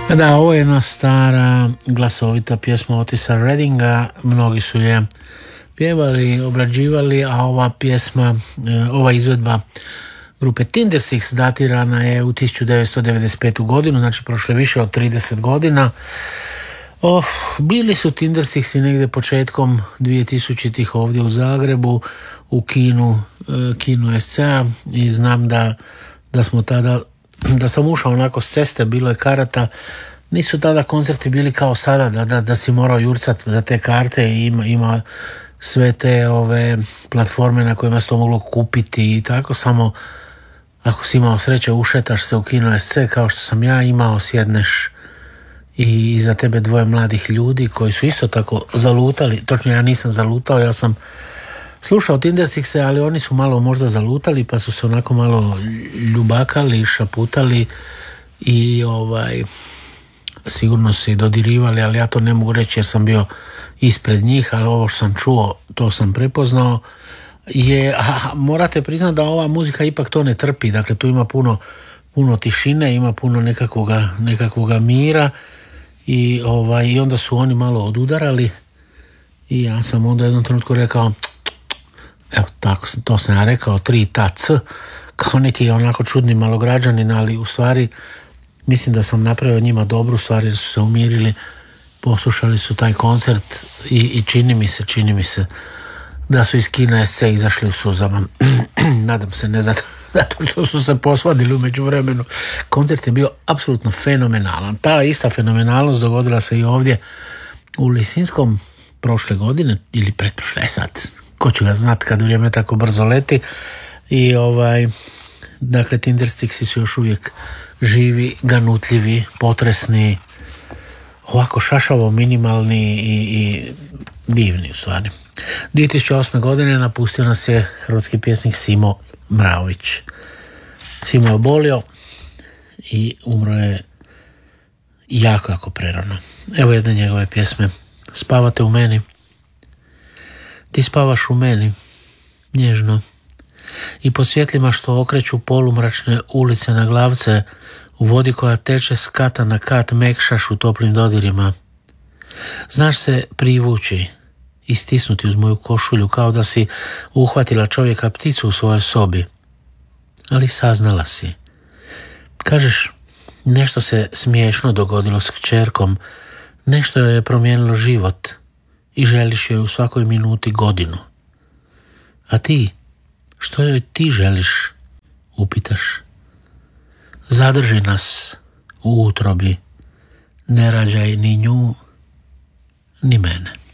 Da, ovo je jedna stara glasovita pjesma Otisa Reddinga, mnogi su je pjevali, obrađivali, a ova pjesma, ova izvedba grupe Tindersticks datirana je u 1995. godinu, znači prošlo je više od 30 godina. Bili su Tindersticcsi negdje početkom 2000-ih ovdje u Zagrebu, u kinu SC-a i znam da smo tada, da sam ušao onako s ceste, bilo je karata, nisu tada koncerti bili kao sada, da si morao jurcat za te karte i ima sve te ove platforme na kojima se to moglo kupiti i tako, samo ako si imao sreće ušetaš se u kino SC kao što sam ja imao, sjedneš i iza tebe dvoje mladih ljudi koji su isto tako zalutali, točno ja nisam zalutao, ja sam slušao Tinderstickse, ali oni su malo možda zalutali pa su se onako malo ljubakali, šaputali i sigurno se i dodirivali, ali ja to ne mogu reći jer sam bio ispred njih, ali ovo što sam čuo, to sam prepoznao. Morate priznati da ova muzika ipak to ne trpi, dakle tu ima puno tišine, ima puno nekakvoga mira i onda su oni malo odudarali i ja sam onda jednom trenutku rekao, evo tako, to sam ja rekao, 3 ta c, kao neki onako čudni malograđanin, ali u stvari mislim da sam napravio njima dobru stvar jer su se umirili, poslušali su taj koncert i čini mi se da su iz kina SC izašli u suzama. Nadam se, ne zato što su se posvadili u međuvremenu. Koncert je bio apsolutno fenomenalan. Ta ista fenomenalnost dogodila se i ovdje u Lisinskom prošle godine ili pretprošle, sad ko će ga znat kad vrijeme tako brzo leti. I dakle Tindersticcsi su još uvijek živi, ganutljivi, potresni, ovako šašavo minimalni i divni u stvari. 2008. godine napustio nas je hrvatski pjesnik Simo Mraović. Simo je obolio i umro je jako prerano. Evo jedne njegove pjesme. Spavate u meni, ti spavaš u meni, nježno, i pod svjetlima što okreću polumračne ulice na glavce, u vodi koja teče s kata na kat mekšaš u toplim dodirima. Znaš se privući i stisnuti uz moju košulju kao da si uhvatila čovjeka pticu u svojoj sobi. Ali saznala si. Kažeš, nešto se smiješno dogodilo s kćerkom, nešto joj je promijenilo život i želiš joj u svakoj minuti godinu. A ti, što joj ti želiš, upitaš. Zadrži nas u utrobi, ne rađaj ni nju, ni mene.